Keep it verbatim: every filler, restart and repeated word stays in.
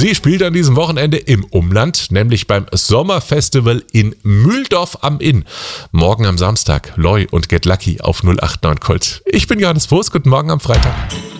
Sie spielt an diesem Wochenende im Umland, nämlich beim Sommerfestival in Mühldorf am Inn. Morgen am Samstag, Loi und Get Lucky auf null acht neun Kult. Ich bin Johannes Voß, guten Morgen am Freitag.